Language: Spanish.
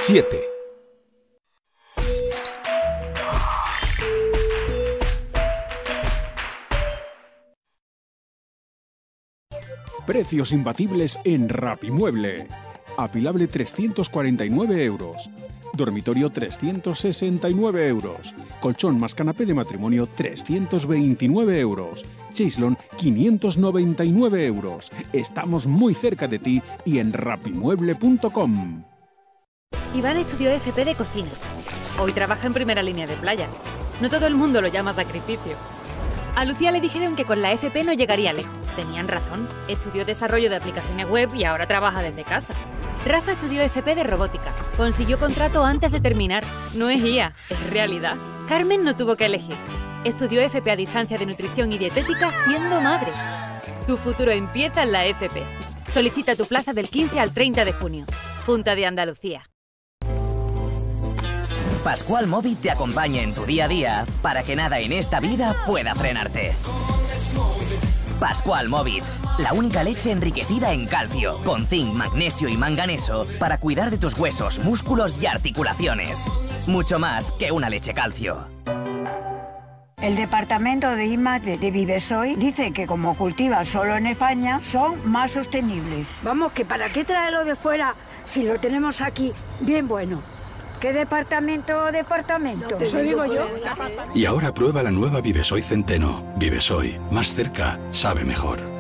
7. Precios imbatibles en Rapimueble. Apilable 349 euros. Dormitorio 369 euros. Colchón más canapé de matrimonio 329 euros. Chaislon 599 euros. Estamos muy cerca de ti y en rapimueble.com. Iván estudió FP de cocina. Hoy trabaja en primera línea de playa. No todo el mundo lo llama sacrificio. A Lucía le dijeron que con la FP no llegaría lejos. Tenían razón. Estudió desarrollo de aplicaciones web y ahora trabaja desde casa. Rafa estudió FP de robótica. Consiguió contrato antes de terminar. No es IA, es realidad. Carmen no tuvo que elegir. Estudió FP a distancia de nutrición y dietética siendo madre. Tu futuro empieza en la FP. Solicita tu plaza del 15 al 30 de junio. Junta de Andalucía. Pascual Móvil te acompaña en tu día a día para que nada en esta vida pueda frenarte. Pascual Móvil, la única leche enriquecida en calcio, con zinc, magnesio y manganeso para cuidar de tus huesos, músculos y articulaciones. Mucho más que una leche calcio. El departamento de I+D de Vivesoy dice que como cultivan solo en España, son más sostenibles. Vamos, que para qué traerlo de fuera si lo tenemos aquí bien bueno. ¿Qué departamento? No, eso digo yo. Y ahora prueba la nueva Vivesoy Centeno. Vivesoy, más cerca, sabe mejor.